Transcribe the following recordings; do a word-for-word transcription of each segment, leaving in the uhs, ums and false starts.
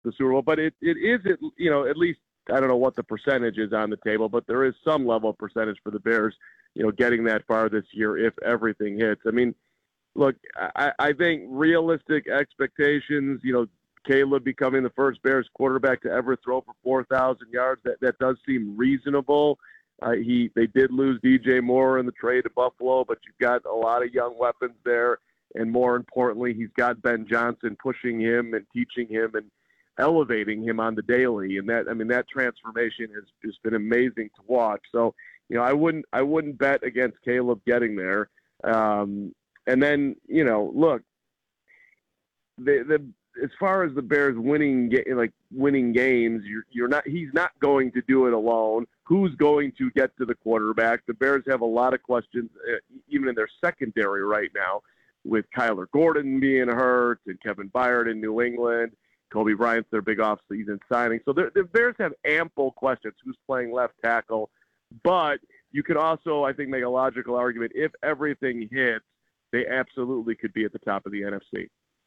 the Super Bowl. But it, it is, it, you know, at least, I don't know what the percentage is on the table, but there is some level of percentage for the Bears, you know, getting that far this year if everything hits. I mean, look, I, I think realistic expectations, you know, Caleb becoming the first Bears quarterback to ever throw for four thousand yards, that, that does seem reasonable. Uh, he They did lose D J Moore in the trade to Buffalo, but you've got a lot of young weapons there. And more importantly, he's got Ben Johnson pushing him and teaching him and elevating him on the daily. And that, I mean, that transformation has just been amazing to watch. So, you know, I wouldn't, I wouldn't bet against Caleb getting there. Um, and then, you know, look, the, the, as far as the Bears winning, like winning games, you're, you're not, he's not going to do it alone. Who's going to get to the quarterback? The Bears have a lot of questions, uh, even in their secondary right now, with Kyler Gordon being hurt and Kevin Byard in New England. Kobe Bryant's their big offseason signing. So the Bears have ample questions. Who's playing left tackle? But you could also, I think, make a logical argument. If everything hits, they absolutely could be at the top of the N F C.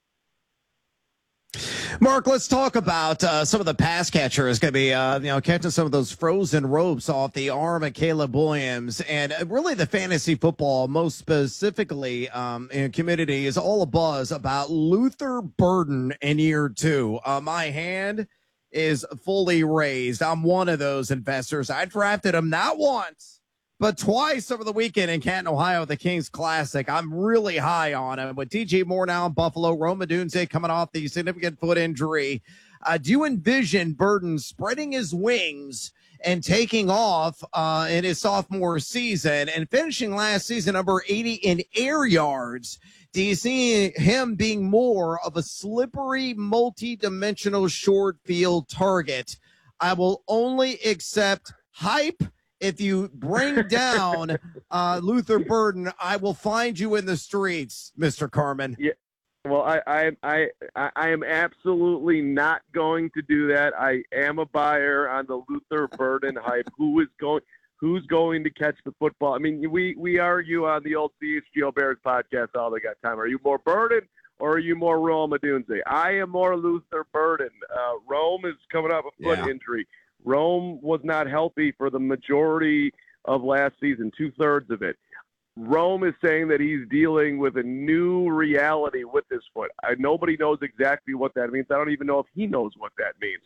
Mark, let's talk about uh, some of the pass catchers going to be, uh, you know, catching some of those frozen ropes off the arm of Caleb Williams. And really the fantasy football, most specifically um, in community, is all abuzz about Luther Burden in year two. Uh, my hand is fully raised. I'm one of those investors. I drafted him not once, but twice over the weekend in Canton, Ohio, the Kings Classic. I'm really high on him. With D J Moore now in Buffalo, Rome Odunze coming off the significant foot injury. Uh, do you envision Burden spreading his wings and taking off uh, in his sophomore season and finishing last season number eighty in air yards? Do you see him being more of a slippery, multi-dimensional short field target? I will only accept hype. If you bring down uh, Luther Burden, I will find you in the streets, Mister Carmen. Yeah, well, I, I, I, I am absolutely not going to do that. I am a buyer on the Luther Burden hype. Who is going? Who's going to catch the football? I mean, we we argue on the old C H G O Bears podcast all they got time. Are you more Burden or are you more Rome Odunze? I am more Luther Burden. Uh, Rome is coming off a foot yeah. injury. Rome was not healthy for the majority of last season, two-thirds of it. Rome is saying that he's dealing with a new reality with his foot. I, nobody knows exactly what that means. I don't even know if he knows what that means.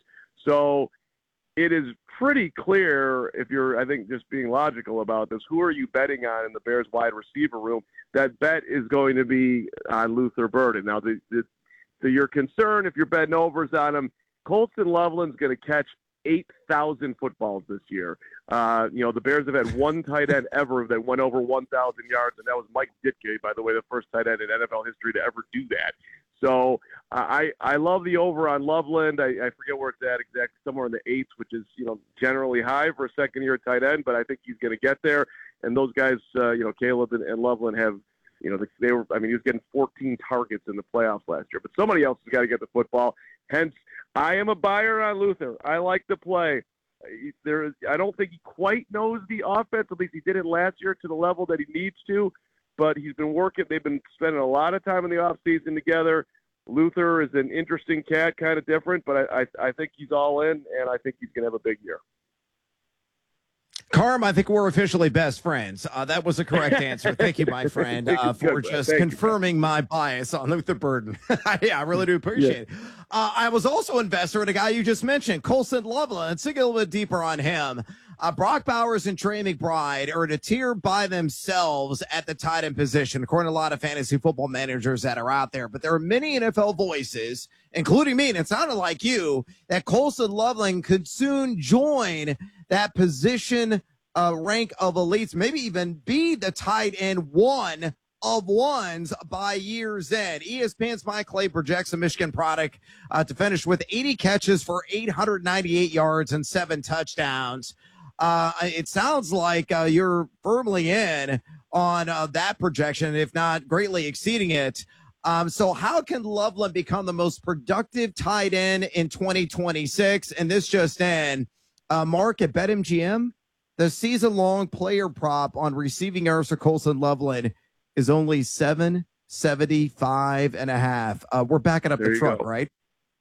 So it is pretty clear, if you're, I think, just being logical about this, who are you betting on in the Bears wide receiver room? That bet is going to be on Luther Burden. Now, the, the, to your concern, if you're betting overs on him, Colston Loveland's going to catch eight thousand footballs this year. Uh, you know, the Bears have had one tight end ever that went over one thousand yards, and that was Mike Ditka, by the way, the first tight end in N F L history to ever do that. So uh, I I love the over on Loveland. I, I forget where it's at exactly, somewhere in the eights, which is, you know, generally high for a second-year tight end, but I think he's going to get there. And those guys, uh, you know, Caleb and, and Loveland have, you know, they were, I mean, he was getting fourteen targets in the playoffs last year, but somebody else has got to get the football. Hence, I am a buyer on Luther. I like the play. There is, I don't think he quite knows the offense. At least he did it last year to the level that he needs to. But he's been working. They've been spending a lot of time in the offseason together. Luther is an interesting cat, kind of different, but I, I, I think he's all in, and I think he's going to have a big year. Carm, I think we're officially best friends. Uh, that was a correct answer. Thank you, my friend, uh, for Good, just confirming you, my bias on Luther Burden. Yeah, I really do appreciate yeah. it. Uh, I was also an investor in a guy you just mentioned, Colston Loveland. Let's dig a little bit deeper on him. Uh, Brock Bowers and Trey McBride are in a tier by themselves at the tight end position, according to a lot of fantasy football managers that are out there. But there are many N F L voices, including me, and it sounded like you, that Colston Loveland could soon join that position uh, rank of elites, maybe even be the tight end one of ones by year's end. E S P N's Mike Clay projects a Michigan product uh, to finish with eighty catches for eight hundred ninety-eight yards and seven touchdowns. Uh, it sounds like uh, you're firmly in on uh, that projection, if not greatly exceeding it. Um, so how can Loveland become the most productive tight end in twenty twenty-six? And this just in, uh, Mark at BetMGM, the season-long player prop on receiving yards for Colston Loveland is only seven seventy-five and a half. Uh, we're backing up there the truck, go. right?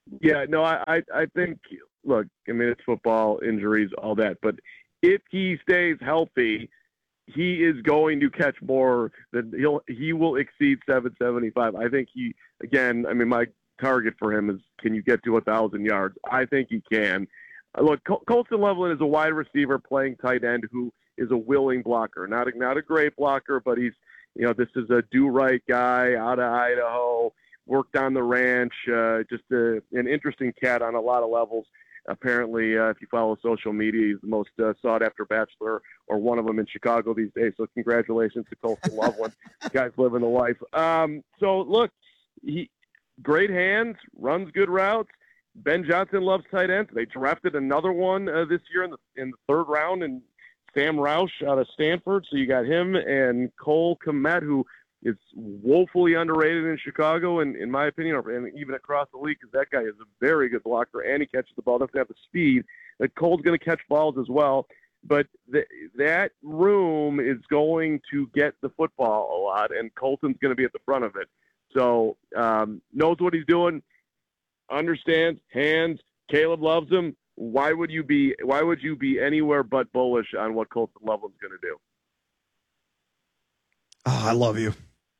Yeah, no, I, I, I think, look, I mean, it's football, injuries, all that. But if he stays healthy, he is going to catch more than he'll, he will exceed seven seventy-five. I think he, again, I mean, my target for him is, can you get to a thousand yards? I think he can. Uh, Look, Col- Colston Loveland is a wide receiver playing tight end who is a willing blocker. Not a, not a great blocker, but he's, you know, this is a do-right guy out of Idaho, worked on the ranch, uh, just a, an interesting cat on a lot of levels. Apparently, uh, if you follow social media, he's the most uh, sought-after bachelor or one of them in Chicago these days. So congratulations to Colston Loveland. The guy's living the life. Um, so, look, he great hands, runs good routes. Ben Johnson loves tight ends. They drafted another one uh, this year in the in the third round, and Sam Roush out of Stanford. So you got him and Cole Kmet, who is woefully underrated in Chicago, and in my opinion, and even across the league, because that guy is a very good blocker, and he catches the ball. Doesn't have the speed. But Cole's going to catch balls as well. But th- that room is going to get the football a lot, and Colton's going to be at the front of it. So um, knows what he's doing, understands, hands. Caleb loves him. Why would you be? Why would you be anywhere but bullish on what Colton Loveland's going to do? Oh, I love you.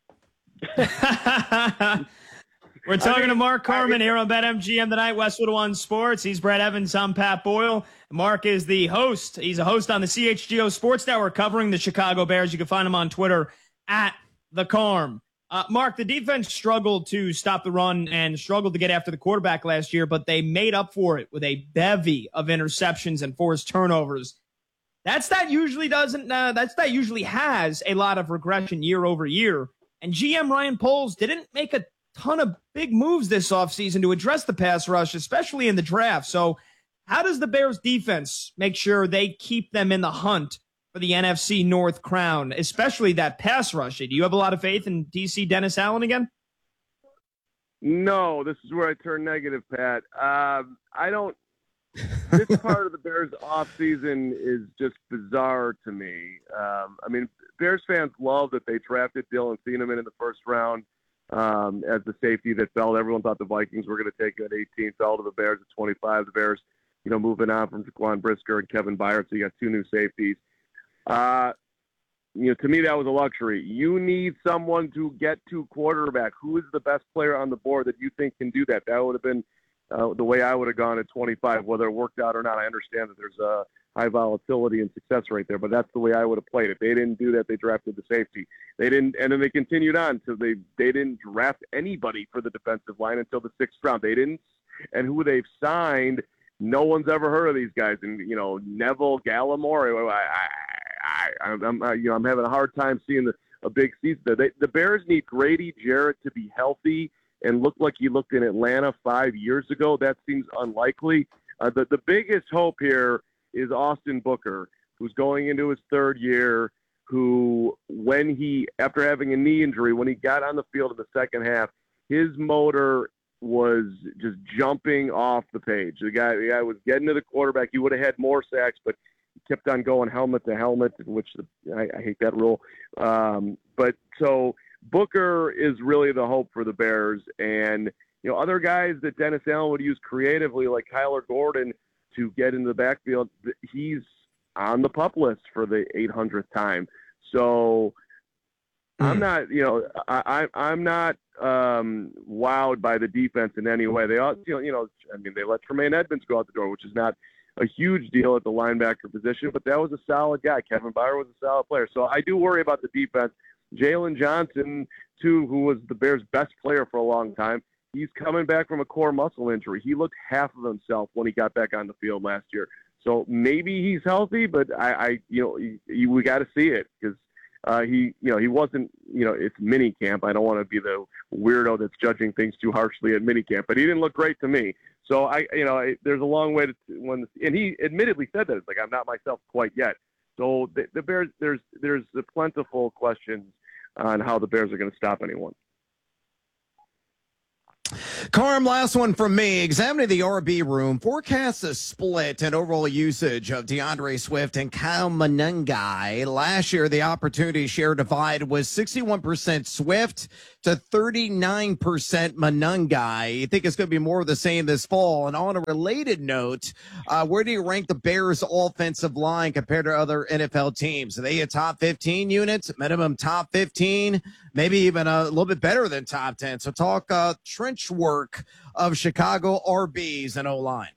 We're talking to Mark Carman here on BetMGM tonight, Westwood One Sports. He's Brett Evans. I'm Pat Boyle. Mark is the host. He's a host on the C H G O Sports Network covering the Chicago Bears. You can find him on Twitter at the Carm. Uh, Mark, the defense struggled to stop the run and struggled to get after the quarterback last year, but they made up for it with a bevy of interceptions and forced turnovers. That's that usually doesn't. Uh, that's that usually has a lot of regression year over year. And G M Ryan Poles didn't make a ton of big moves this offseason to address the pass rush, especially in the draft. So, how does the Bears defense make sure they keep them in the hunt for the N F C North crown, especially that pass rush? Do you have a lot of faith in D C Dennis Allen again? No, this is where I turn negative, Pat. Um, I don't. This part of the Bears offseason is just bizarre to me. Um, I mean, Bears fans love that they drafted Dylan Thieneman in the first round um, as the safety that fell. Everyone thought the Vikings were going to take him at eighteen, fell to the Bears at twenty-five. The Bears, you know, moving on from Jaquan Brisker and Kevin Byard, so you got two new safeties. Uh, you know, to me, that was a luxury. You need someone to get to quarterback. Who is the best player on the board that you think can do that? That would have been uh, the way I would have gone at twenty-five, whether it worked out or not. I understand that there's a high volatility and success rate there, but that's the way I would have played it. They didn't do that. They drafted the safety. They didn't, and then they continued on. So they, they didn't draft anybody for the defensive line until the sixth round. They didn't, and who they've signed, no one's ever heard of these guys. And, you know, Neville Gallimore, I, I, I, I'm, I, you know, I'm having a hard time seeing the, a big season there. They, the Bears need Grady Jarrett to be healthy and look like he looked in Atlanta five years ago. That seems unlikely. Uh, the, the biggest hope here is Austin Booker, who's going into his third year, who, when he, after having a knee injury, when he got on the field in the second half, his motor was just jumping off the page. The guy, the guy was getting to the quarterback. He would have had more sacks, but he kept on going helmet to helmet, which the, I, I hate that rule. Um, but so Booker is really the hope for the Bears. And, you know, other guys that Dennis Allen would use creatively, like Kyler Gordon, to get into the backfield, he's on the PUP list for the eight hundredth time. So mm. I'm not, you know, I, I, I'm not um, wowed by the defense in any way. They all, you know, you know, I mean, they let Tremaine Edmonds go out the door, which is not a huge deal at the linebacker position, but that was a solid guy. Kevin Byard was a solid player. So I do worry about the defense. Jalen Johnson, too, who was the Bears' best player for a long time, he's coming back from a core muscle injury. He looked half of himself when he got back on the field last year. So maybe he's healthy, but I, I you know, he, he, we got to see it because uh, he, you know, he wasn't, you know, it's mini camp. I don't want to be the weirdo that's judging things too harshly at mini camp, but he didn't look great to me. So I, you know, I, there's a long way to when, and he admittedly said that it's like I'm not myself quite yet. So the, the Bears, there's there's a plentiful questions on how the Bears are going to stop anyone. Carm, last one from me. Examining the R B room, forecasts a split in overall usage of DeAndre Swift and Kyle Monangai. Last year, the opportunity share divide was sixty-one percent Swift to thirty-nine percent Monangai. You think it's going to be more of the same this fall? And on a related note, uh, where do you rank the Bears' offensive line compared to other N F L teams? Are they a top fifteen unit, minimum top fifteen, maybe even a little bit better than top ten? So talk uh, trench work of Chicago R Bs and O-line.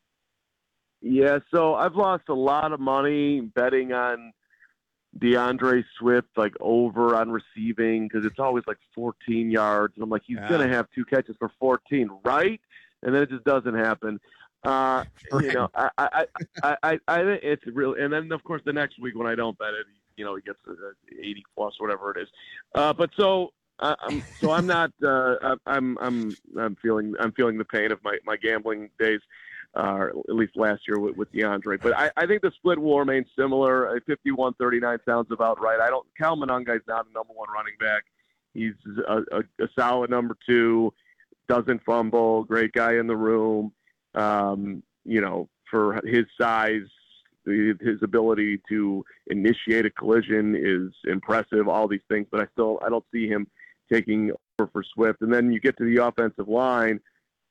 Yeah, so I've lost a lot of money betting on DeAndre Swift, like over on receiving, because it's always like fourteen yards. And I'm like, he's yeah. going to have two catches for fourteen, right? And then it just doesn't happen. Uh, right. You know, I, I, I, I, I think it's real. And then, of course, the next week when I don't bet it, you know, he gets eighty plus, whatever it is. Uh, but so, uh, I'm, so I'm not, uh, I'm, I'm, I'm feeling, I'm feeling the pain of my, my gambling days. Uh, at least last year with, with DeAndre. But I, I think the split will remain similar. fifty-one thirty-nine sounds about right. I don't. Cal Monangai's not a number one running back. He's a, a, a solid number two. Doesn't fumble. Great guy in the room. Um, you know, for his size, his ability to initiate a collision is impressive. All these things, but I still I don't see him taking over for Swift. And then you get to the offensive line.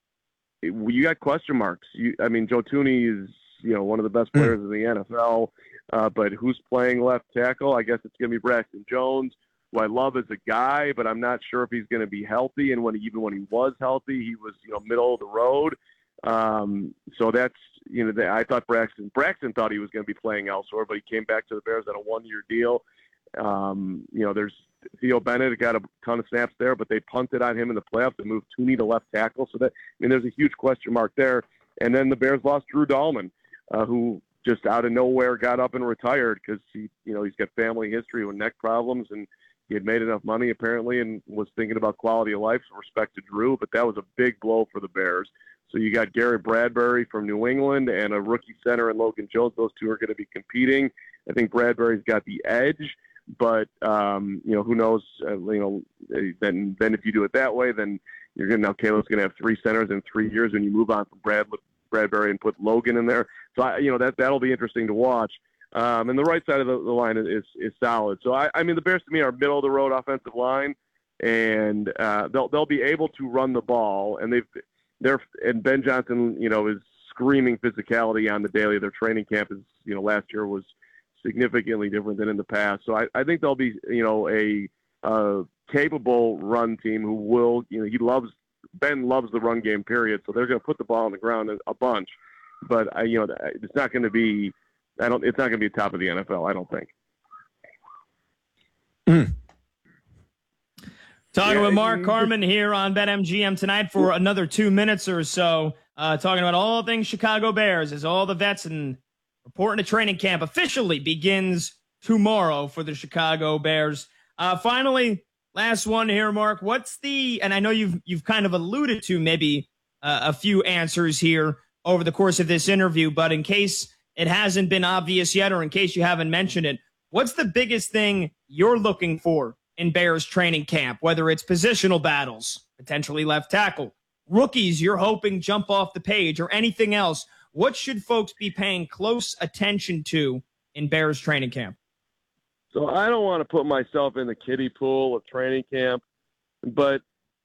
You got question marks. You, I mean, Joe Thuney is, you know, one of the best players in the N F L, uh, but who's playing left tackle? I guess it's going to be Braxton Jones, who I love as a guy, but I'm not sure if he's going to be healthy. And when even when he was healthy, he was, you know, middle of the road. Um, so that's, you know, the, I thought Braxton Braxton thought he was going to be playing elsewhere, but he came back to the Bears on a one-year deal. Um, you know, there's Theo Bennett got a ton of snaps there, but they punted on him in the playoffs and moved Thuney to left tackle. So that, I mean, there's a huge question mark there. And then the Bears lost Drew Dahlman, uh, who just out of nowhere got up and retired because he, you know, he's got family history with neck problems, and he had made enough money apparently and was thinking about quality of life. So respect to Drew, but that was a big blow for the Bears. So you got Gary Bradbury from New England and a rookie center in Logan Jones. Those two are going to be competing. I think Bradbury's got the edge. But, um, you know, who knows, uh, you know, then then if you do it that way, then you're going to now Caleb's going to have three centers in three years when you move on from Brad, Bradbury and put Logan in there. So, I, you know, that, that'll be interesting to watch. Um, and the right side of the, the line is, is solid. So, I, I mean, the Bears to me are middle of the road offensive line, and uh, they'll they'll be able to run the ball. And they've they're and Ben Johnson, you know, is screaming physicality on the daily. Their training camp is, you know, last year was significantly different than in the past. So I, I think they'll be, you know, a uh, capable run team who will, you know, he loves, Ben loves the run game, period. So they're going to put the ball on the ground a, a bunch. But, I, you know, it's not going to be, I don't, it's not going to be top of the N F L, I don't think. Mm. Talking yeah, with Mark Carman here on BetMGM tonight for another two minutes or so, uh, talking about all things Chicago Bears as all the vets and reporting to training camp officially begins tomorrow for the Chicago Bears. Uh, finally, last one here, Mark. What's the, and I know you've you've kind of alluded to maybe uh, a few answers here over the course of this interview, but in case it hasn't been obvious yet, or in case you haven't mentioned it, what's the biggest thing you're looking for in Bears training camp, whether it's positional battles, potentially left tackle, rookies you're hoping jump off the page, or anything else? What should folks be paying close attention to in Bears training camp? So I don't want to put myself in the kiddie pool of training camp, but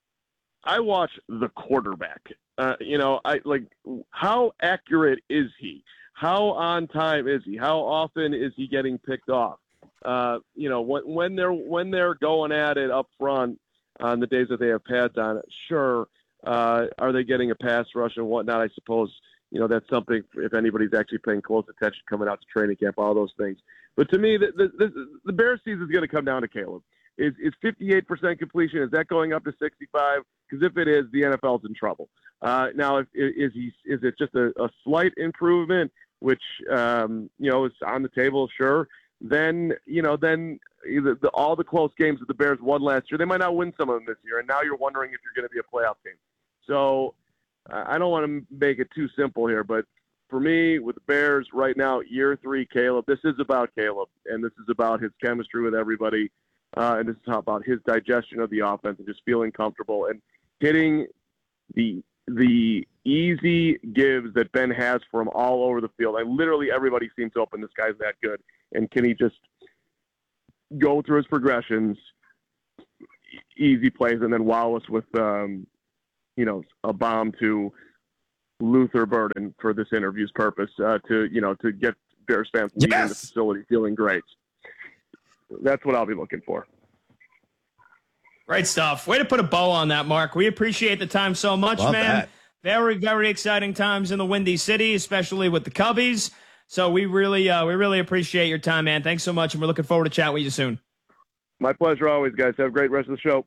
I watch the quarterback. Uh, you know, I like, how accurate is he? How on time is he? How often is he getting picked off? Uh, you know, when, when they're when they're going at it up front on the days that they have pads on, sure. Uh, are they getting a pass rush and whatnot? I suppose. You know, that's something, if anybody's actually paying close attention coming out to training camp, all those things. But to me, the, the, the Bears season is going to come down to Caleb. Is is fifty-eight percent completion? Is that going up to sixty-five? Because if it is, the N F L's in trouble. Uh, now, if, is he is it just a, a slight improvement, which um, you know is on the table? Sure. Then you know, then the, the, all the close games that the Bears won last year, they might not win some of them this year, and now you're wondering if you're going to be a playoff team. So I don't want to make it too simple here, but for me, with the Bears right now, year three, Caleb, this is about Caleb, and this is about his chemistry with everybody, uh, and this is about his digestion of the offense and just feeling comfortable and hitting the the easy gives that Ben has for him all over the field. And literally everybody seems open. This guy's that good. And can he just go through his progressions, easy plays, and then Wallace with, um, you know, a bomb to Luther Burden for this interview's purpose, uh, to, you know, to get Bears fans leaving Yes! the facility feeling great. That's what I'll be looking for. Great stuff. Way to put a bow on that, Mark. We appreciate the time so much, Love man. that. Very, very exciting times in the Windy City, especially with the Cubbies. So we really, uh, we really appreciate your time, man. Thanks so much, and we're looking forward to chatting with you soon. My pleasure always, guys. Have a great rest of the show.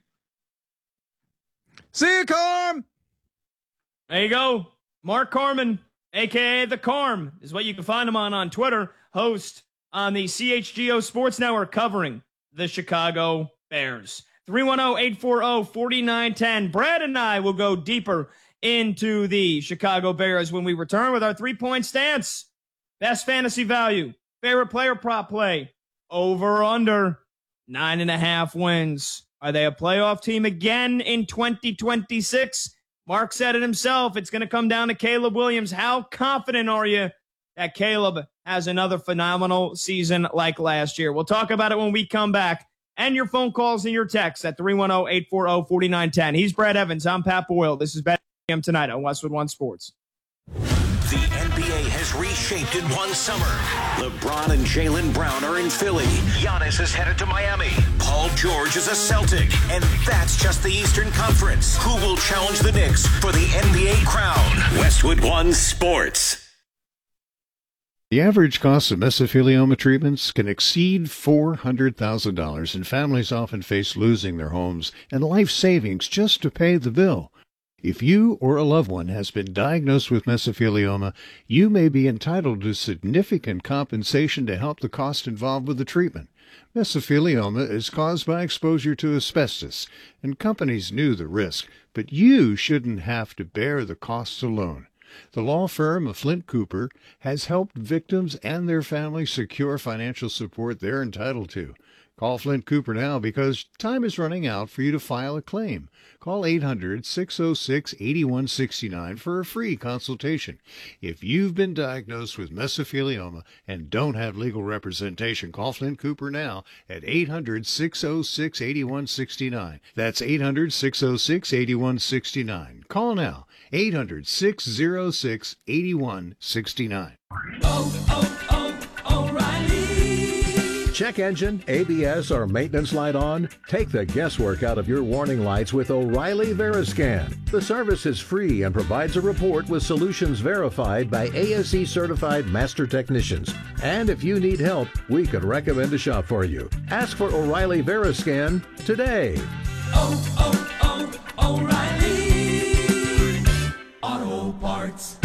See you, Carm. There you go. Mark Carman, a k a. The Carm, is what you can find him on on Twitter, host on the C H G O Sports Network covering the Chicago Bears. three one zero, eight four zero, four nine one zero. Brad and I will go deeper into the Chicago Bears when we return with our three-point stance. Best fantasy value, favorite player prop play, over or under, nine and a half wins. Are they a playoff team again in twenty twenty-six? Mark said it himself. It's going to come down to Caleb Williams. How confident are you that Caleb has another phenomenal season like last year? We'll talk about it when we come back. And your phone calls and your texts at three one zero, eight four zero, four nine one zero. He's Brad Evans. I'm Pat Boyle. This is Bet M G M tonight on Westwood One Sports. The N B A has reshaped in one summer. LeBron and Jaylen Brown are in Philly. Giannis is headed to Miami. Paul George is a Celtic. And that's just the Eastern Conference. Who will challenge the Knicks for the N B A crown? Westwood One Sports. The average cost of mesothelioma treatments can exceed four hundred thousand dollars, and families often face losing their homes and life savings just to pay the bill. If you or a loved one has been diagnosed with mesothelioma, you may be entitled to significant compensation to help the cost involved with the treatment. Mesothelioma is caused by exposure to asbestos, and companies knew the risk, but you shouldn't have to bear the costs alone. The law firm of Flint Cooper has helped victims and their families secure financial support they're entitled to. Call Flint Cooper now because time is running out for you to file a claim. Call eight hundred, six oh six, eight one six nine for a free consultation. If you've been diagnosed with mesothelioma and don't have legal representation, call Flint Cooper now at eight hundred, six oh six, eight one six nine. That's eight hundred, six oh six, eight one six nine. Call now, eight hundred, six oh six, eight one six nine. Oh, oh, oh, O'Reilly. Check engine, A B S, or maintenance light on? Take the guesswork out of your warning lights with O'Reilly Veriscan. The service is free and provides a report with solutions verified by A S E certified master technicians. And if you need help, we could recommend a shop for you. Ask for O'Reilly Veriscan today. Oh, oh, oh, O'Reilly Auto Parts.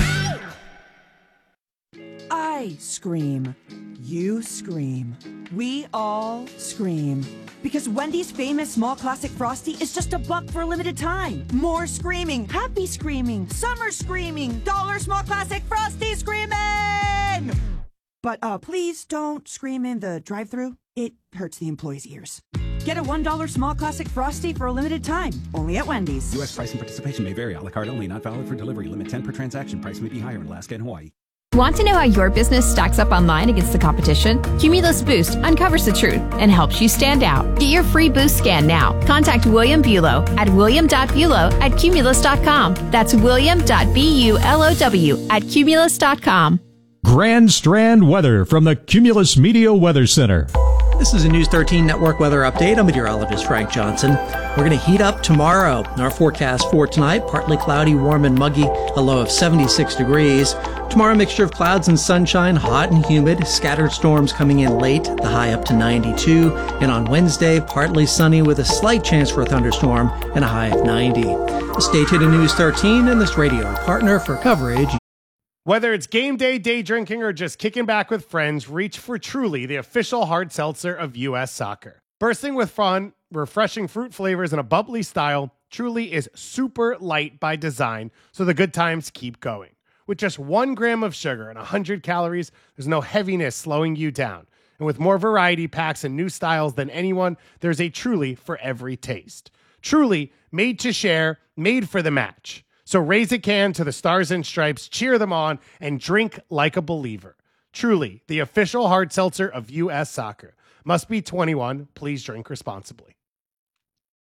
I scream. You scream. We all scream. Because Wendy's famous small classic Frosty is just a buck for a limited time. More screaming, happy screaming, summer screaming, dollar small classic Frosty screaming! But uh, please don't scream in the drive-thru. It hurts the employees' ears. Get a one dollar small classic Frosty for a limited time, only at Wendy's. U S price and participation may vary. A la carte only, not valid for delivery. Limit ten per transaction. Price may be higher in Alaska and Hawaii. Want to know how your business stacks up online against the competition? Cumulus Boost uncovers the truth and helps you stand out. Get your free boost scan now. Contact William Bulow at william dot bulow at cumulus dot com. That's william dot bulow at cumulus dot com. Grand Strand weather from the Cumulus Media Weather Center. This is a News thirteen Network weather update. I'm meteorologist Frank Johnson. We're going to heat up tomorrow. Our forecast for tonight, partly cloudy, warm and muggy, a low of seventy-six degrees. Tomorrow, mixture of clouds and sunshine, hot and humid, scattered storms coming in late, the high up to ninety-two. And on Wednesday, partly sunny with a slight chance for a thunderstorm and a high of ninety. Stay tuned to News thirteen and this radio partner for coverage. Whether it's game day, day drinking, or just kicking back with friends, reach for Truly, the official hard seltzer of U S Soccer. Bursting with fun, refreshing fruit flavors, and a bubbly style, Truly is super light by design, so the good times keep going. With just one gram of sugar and one hundred calories, there's no heaviness slowing you down. And with more variety packs and new styles than anyone, there's a Truly for every taste. Truly, made to share, made for the match. So raise a can to the Stars and Stripes, cheer them on, and drink like a believer. Truly, the official hard seltzer of U S Soccer. Must be twenty-one. Please drink responsibly.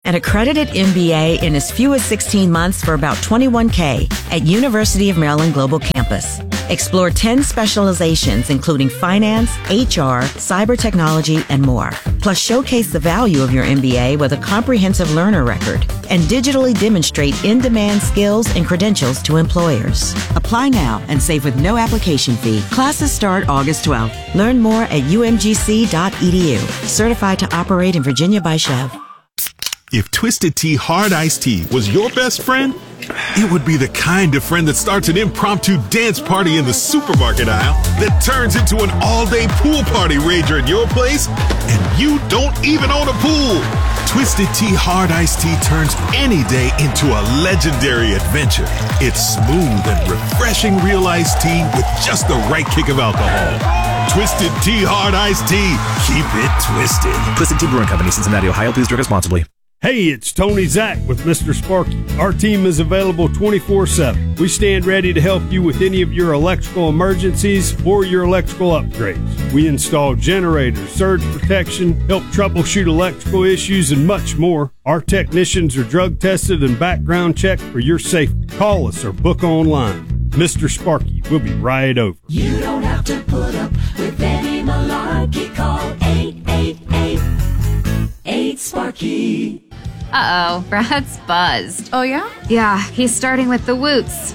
An accredited M B A in as few as sixteen months for about twenty-one thousand at University of Maryland Global Campus. Explore ten specializations including finance, H R, cyber technology, and more. Plus showcase the value of your M B A with a comprehensive learner record and digitally demonstrate in-demand skills and credentials to employers. Apply now and save with no application fee. Classes start August twelfth. Learn more at u m g c dot e d u. Certified to operate in Virginia by Chev. If Twisted Tea Hard Iced Tea was your best friend, it would be the kind of friend that starts an impromptu dance party in the supermarket aisle that turns into an all-day pool party rager at your place, and you don't even own a pool. Twisted Tea Hard Iced Tea turns any day into a legendary adventure. It's smooth and refreshing real iced tea with just the right kick of alcohol. Twisted Tea Hard Iced Tea. Keep it twisted. Twisted Tea Brewing Company, Cincinnati, Ohio. Please drink responsibly. Hey, it's Tony Zach with Mister Sparky. Our team is available twenty-four seven. We stand ready to help you with any of your electrical emergencies or your electrical upgrades. We install generators, surge protection, help troubleshoot electrical issues, and much more. Our technicians are drug tested and background checked for your safety. Call us or book online. Mister Sparky, we'll be right over. You don't have to put up with any malarkey. Call eight eight eight, eight Sparky. Uh-oh, Brad's buzzed. Oh, yeah? Yeah, he's starting with the woots.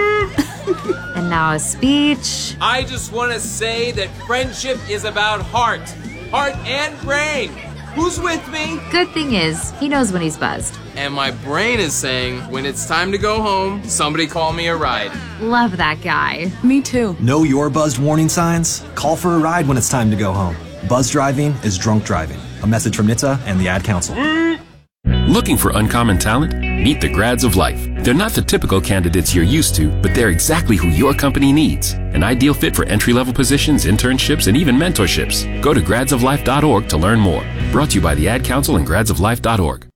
And now a speech. I just want to say that friendship is about heart. Heart and brain. Who's with me? Good thing is, he knows when he's buzzed. And my brain is saying, when it's time to go home, somebody call me a ride. Love that guy. Me too. Know your buzzed warning signs? Call for a ride when it's time to go home. Buzz driving is drunk driving. A message from N H T S A and the Ad Council. Looking for uncommon talent? Meet the Grads of Life. They're not the typical candidates you're used to, but they're exactly who your company needs. An ideal fit for entry-level positions, internships, and even mentorships. Go to grads of life dot org to learn more. Brought to you by the Ad Council and grads of life dot org.